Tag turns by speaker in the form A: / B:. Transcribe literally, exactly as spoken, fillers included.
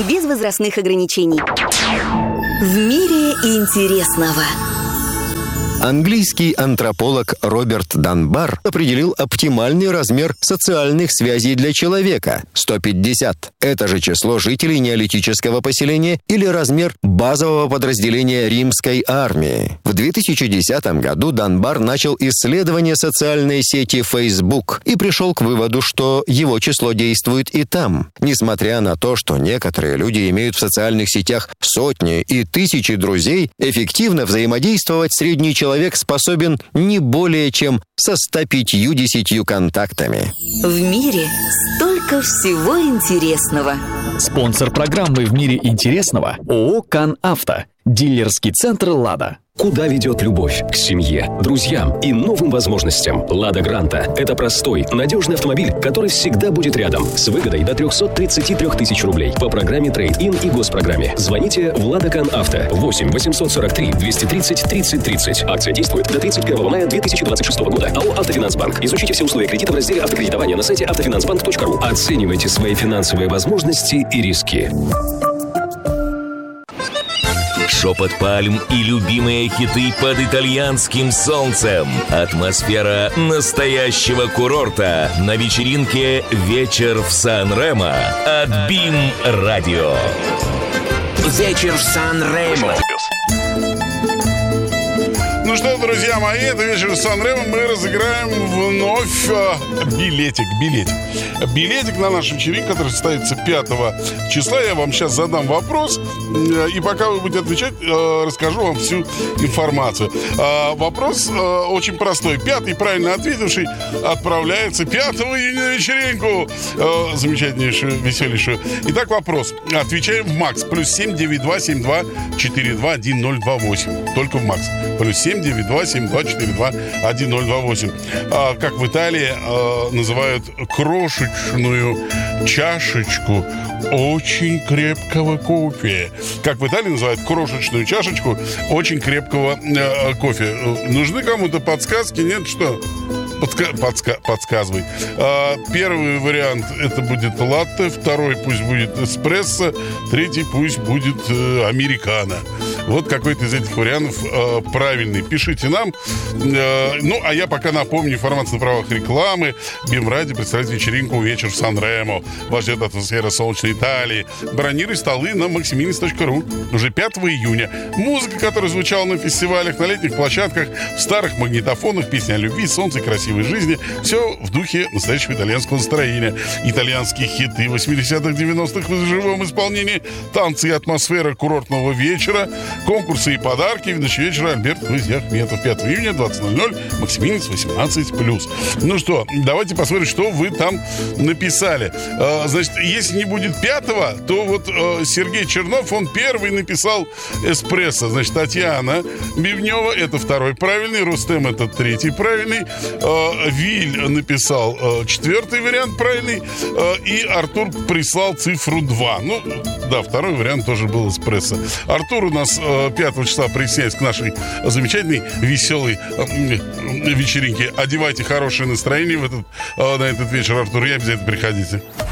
A: без возрастных ограничений. В мире интересного.
B: Английский антрополог Роберт Данбар определил оптимальный размер социальных связей для человека – сто пятьдесят. Это же число жителей неолитического поселения или размер базового подразделения римской армии. В две тысячи десятом году Данбар начал исследование социальной сети Facebook и пришел к выводу, что его число действует и там. Несмотря на то, что некоторые люди имеют в социальных сетях сотни и тысячи друзей, эффективно взаимодействовать средний человек Человек способен не более чем со ста пятьюдесятью контактами.
A: В мире столько всего интересного.
C: Спонсор программы «В мире интересного» ООО «Канавто». Дилерский центр «Лада».
D: Куда ведет любовь? К семье, друзьям и новым возможностям. «Лада Гранта» — это простой, надежный автомобиль, который всегда будет рядом. С выгодой до триста тридцать три тысячи рублей по программе «Трейд-ин» и госпрограмме. Звоните в «Лада Канавто» восемь восемьсот сорок три двести тридцать тридцать тридцать. Акция действует до тридцать первого мая две тысячи двадцать шестого года. АО «Автофинансбанк». Изучите все условия кредита в разделе «Автокредитование» на сайте автофинансбанк точка ру. Оценивайте свои финансовые возможности и риски.
E: Шепот пальм и любимые хиты под итальянским солнцем. Атмосфера настоящего курорта на вечеринке «Вечер в Сан-Ремо» от БИМ Радио.
F: Вечер в Сан-Ремо.
G: Ну что, друзья мои, это «Вечер в Сан-Ремо». Мы разыграем вновь э, билетик, билетик. Билетик на нашу вечеринку, который состоится пятого числа. Я вам сейчас задам вопрос. Э, и пока вы будете отвечать, э, расскажу вам всю информацию. Э, вопрос э, очень простой. Пятый правильно ответивший отправляется пятого июня на вечеринку. Э, замечательнейшую, веселейшую. Итак, вопрос. Отвечаем в МАКС. Плюс семь девять два семь два четыре два один ноль два восемь. Только в МАКС. Плюс семь девять два семь два четыре два один ноль два восемь. А, как в Италии а, называют крошечную чашечку очень крепкого кофе. Как в Италии называют крошечную чашечку очень крепкого а, кофе. Нужны кому-то подсказки? Нет, что? Подска- подска- подсказывай. А, первый вариант это будет латте, второй пусть будет эспрессо, третий пусть будет э, американо. Вот какой-то из этих вариантов э, правильный. Пишите нам. Э, ну, а я пока напомню информацию на правах рекламы. БИМ Радио представляет вечеринку «Вечер в Сан-Ремо». Вас ждет атмосфера солнечной Италии. Бронируй столы на максимилис точка ру. Уже пятого июня. Музыка, которая звучала на фестивалях, на летних площадках, в старых магнитофонах, песни о любви, солнце и красивой жизни. Все в духе настоящего итальянского настроения. Итальянские хиты восьмидесятых, девяностых в живом исполнении. Танцы и атмосфера курортного вечера. Конкурсы и подарки. Ведущий вечера Альберт Ахметов. пятого июня, двадцать ноль ноль. Максимилис восемнадцать плюс. Ну что, давайте посмотрим, что вы там написали. А, значит, если не будет пятого, то вот а, Сергей Чернов, он первый написал эспрессо. Значит, Татьяна Бивнева, это второй правильный. Рустем, это третий правильный. А, Виль написал а, четвертый вариант правильный. А, и Артур прислал цифру два. Ну, да, второй вариант тоже был эспрессо. Артур у нас пятого числа присоединяется к нашей замечательной, веселой вечеринке. Одевайте хорошее настроение в этот, на этот вечер, Артур, и обязательно приходите.